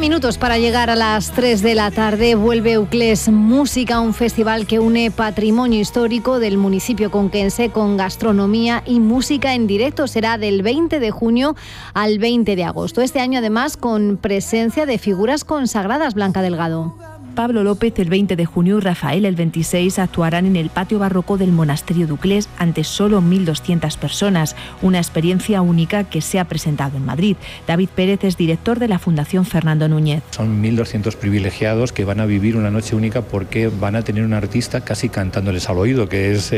minutos para llegar a las 3 de la tarde. Vuelve Euclés Música, un festival que une patrimonio histórico del municipio conquense con gastronomía y música en directo. Será del 20 de junio al 20 de agosto. Este año, además, con presencia de figuras consagradas. Blanca Delgado. Pablo López el 20 de junio y Rafael el 26 actuarán en el patio barroco del monasterio de Euclés ante solo 1.200 personas, una experiencia única que se ha presentado en Madrid. David Pérez es director de la Fundación Fernando Núñez. Son 1.200 privilegiados que van a vivir una noche única porque van a tener un artista casi cantándoles al oído, que es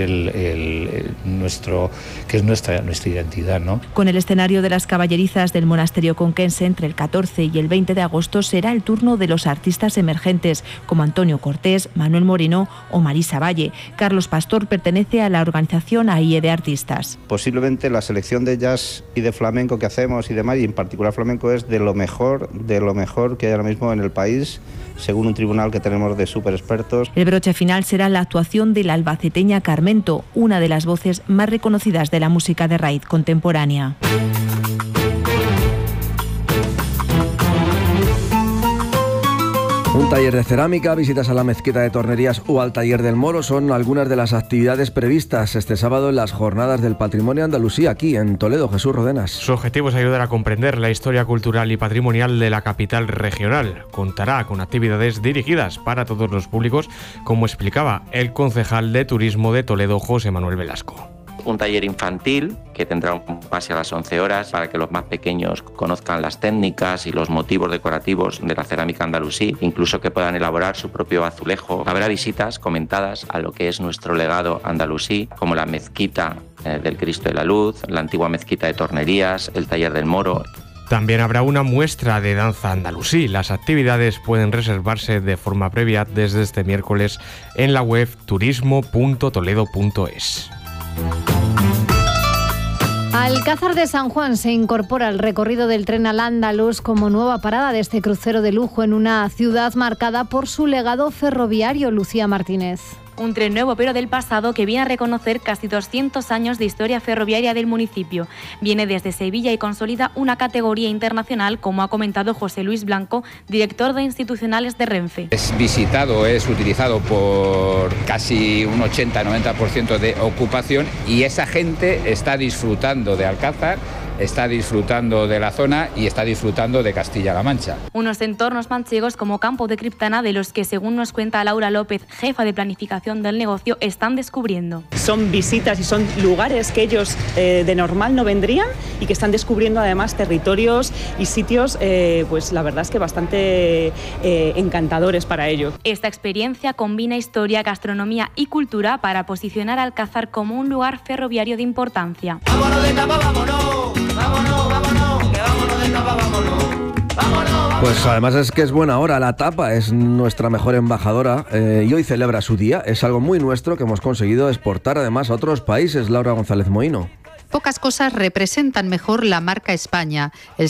nuestra identidad, ¿no? Con el escenario de las caballerizas del monasterio conquense entre el 14 y el 20 de agosto será el turno de los artistas emergentes como Antonio Cortés, Manuel Moreno o Marisa Valle. Carlos Pastor pertenece a la organización AIE de Artistas. Posiblemente la selección de jazz y de flamenco que hacemos y demás, y en particular flamenco, es de lo mejor que hay ahora mismo en el país, según un tribunal que tenemos de súper expertos. El broche final será la actuación de la albaceteña Carmento, una de las voces más reconocidas de la música de raíz contemporánea. Un taller de cerámica, visitas a la mezquita de Tornerías o al taller del Moro son algunas de las actividades previstas este sábado en las Jornadas del Patrimonio Andalusí, aquí en Toledo. Jesús Rodenas. Su objetivo es ayudar a comprender la historia cultural y patrimonial de la capital regional. Contará con actividades dirigidas para todos los públicos, como explicaba el concejal de Turismo de Toledo, José Manuel Velasco. Un taller infantil que tendrá un pase a las 11 horas para que los más pequeños conozcan las técnicas y los motivos decorativos de la cerámica andalusí, incluso que puedan elaborar su propio azulejo. Habrá visitas comentadas a lo que es nuestro legado andalusí, como la mezquita del Cristo de la Luz, la antigua mezquita de Tornerías, el taller del Moro. También habrá una muestra de danza andalusí. Las actividades pueden reservarse de forma previa desde este miércoles en la web turismo.toledo.es. Alcázar de San Juan se incorpora al recorrido del tren Al-Ándalus como nueva parada de este crucero de lujo en una ciudad marcada por su legado ferroviario. Lucía Martínez. Un tren nuevo pero del pasado que viene a reconocer casi 200 años de historia ferroviaria del municipio. Viene desde Sevilla y consolida una categoría internacional, como ha comentado José Luis Blanco, director de institucionales de Renfe. Es visitado, es utilizado por casi un 80-90% de ocupación y esa gente está disfrutando de Alcázar, está disfrutando de la zona y está disfrutando de Castilla-La Mancha. Unos entornos manchegos como Campo de Criptana, de los que, según nos cuenta Laura López, jefa de planificación del negocio, están descubriendo. Son visitas y son lugares que ellos de normal no vendrían y que están descubriendo además territorios y sitios, pues la verdad es que bastante encantadores para ellos. Esta experiencia combina historia, gastronomía y cultura para posicionar a Alcázar como un lugar ferroviario de importancia. ¡Vámonos de tapa, vámonos! ¡Vámonos, vámonos! ¡Que vámonos de tapa, vámonos! ¡Vámonos! Pues además es que es buena hora, la tapa es nuestra mejor embajadora y hoy celebra su día. Es algo muy nuestro que hemos conseguido exportar además a otros países. Laura González Moino. Pocas cosas representan mejor la marca España. El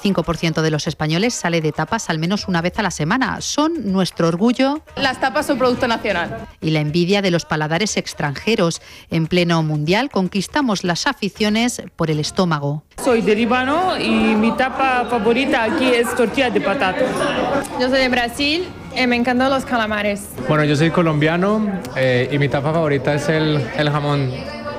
65% de los españoles sale de tapas al menos una vez a la semana. Son nuestro orgullo. Las tapas son producto nacional. Y la envidia de los paladares extranjeros. En pleno mundial conquistamos las aficiones por el estómago. Soy de Líbano y mi tapa favorita aquí es tortilla de patata. Yo soy de Brasil y me encantan los calamares. Bueno, yo soy colombiano y mi tapa favorita es el jamón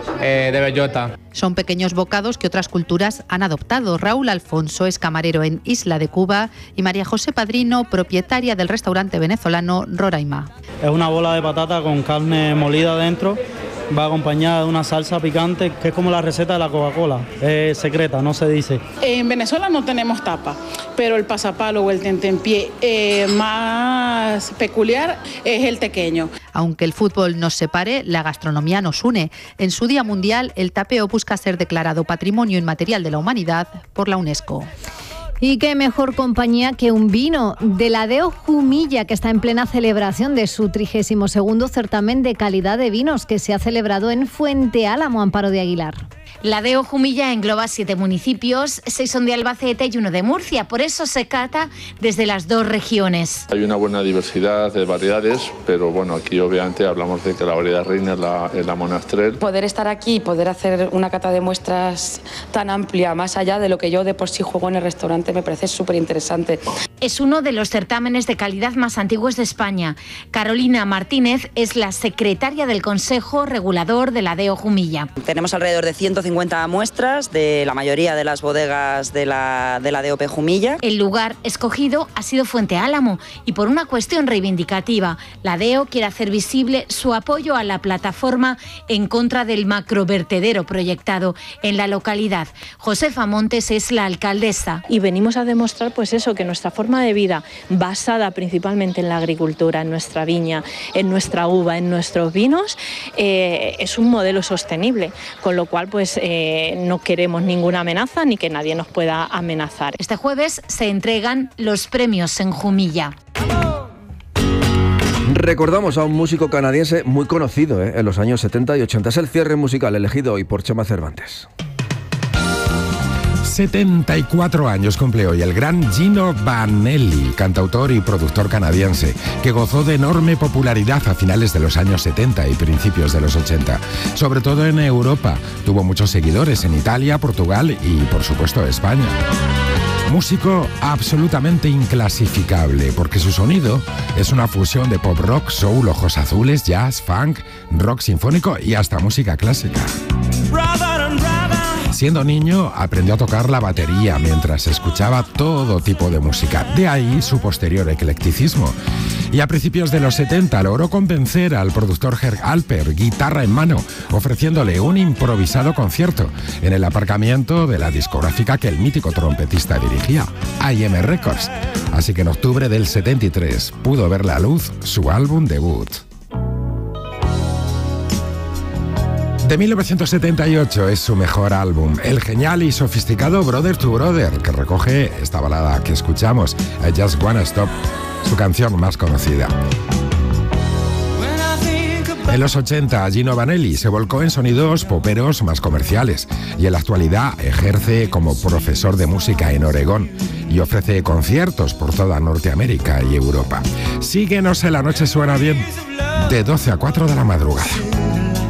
de bellota. Son pequeños bocados que otras culturas han adoptado. Raúl Alfonso es camarero en Isla de Cuba y María José Padrino, propietaria del restaurante venezolano Roraima. Es una bola de patata con carne molida dentro. Va acompañada de una salsa picante que es como la receta de la Coca-Cola. Es secreta, no se dice. En Venezuela no tenemos tapa, pero el pasapalo o el tentempié más peculiar es el tequeño. Aunque el fútbol nos separe, la gastronomía nos une. En su Día Mundial, el tapeo busca ser declarado Patrimonio Inmaterial de la Humanidad por la UNESCO. Y qué mejor compañía que un vino de la Deo Jumilla, que está en plena celebración de su 32º certamen de calidad de vinos que se ha celebrado en Fuente Álamo, Amparo de Aguilar. La Deo Jumilla engloba 7 municipios, 6 son de Albacete y 1 de Murcia, por eso se cata desde las 2 regiones. Hay una buena diversidad de variedades, pero bueno, aquí obviamente hablamos de que la variedad reina es la Monastrell. Poder estar aquí y poder hacer una cata de muestras tan amplia, más allá de lo que yo de por sí juego en el restaurante, me parece súper interesante. es uno de los certámenes de calidad más antiguos de España. Carolina Martínez es la secretaria del Consejo Regulador de la DEO Jumilla. Tenemos alrededor de 150 muestras de la mayoría de las bodegas de la DOP Jumilla. El lugar escogido ha sido Fuente Álamo y por una cuestión reivindicativa, la DEO quiere hacer visible su apoyo a la plataforma en contra del macrovertedero proyectado en la localidad. Josefa Montes es la alcaldesa. Y venimos a demostrar pues eso, que nuestra forma de vida basada principalmente en la agricultura, en nuestra viña, en nuestra uva, en nuestros vinos, es un modelo sostenible, con lo cual pues no queremos ninguna amenaza ni que nadie nos pueda amenazar. Este jueves se entregan los premios en Jumilla. Recordamos a un músico canadiense muy conocido en los años 70 y 80. Es el cierre musical elegido hoy por Chema Cervantes. 74 años cumple hoy el gran Gino Vanelli, cantautor y productor canadiense, que gozó de enorme popularidad a finales de los años 70 y principios de los 80. Sobre todo en Europa, tuvo muchos seguidores en Italia, Portugal y, por supuesto, España. Músico absolutamente inclasificable, porque su sonido es una fusión de pop rock, soul, ojos azules, jazz, funk, rock sinfónico y hasta música clásica. Siendo niño, aprendió a tocar la batería mientras escuchaba todo tipo de música. De ahí su posterior eclecticismo. Y a principios de los 70 logró convencer al productor Herb Alper, guitarra en mano, ofreciéndole un improvisado concierto en el aparcamiento de la discográfica que el mítico trompetista dirigía, A&M Records. Así que en octubre del 73 pudo ver la luz su álbum debut. De 1978 es su mejor álbum, el genial y sofisticado Brother to Brother, que recoge esta balada que escuchamos, I Just Wanna Stop, su canción más conocida. En los 80, Gino Vanelli se volcó en sonidos poperos más comerciales y en la actualidad ejerce como profesor de música en Oregón y ofrece conciertos por toda Norteamérica y Europa. Síguenos en La Noche Suena Bien, de 12 a 4 de la madrugada.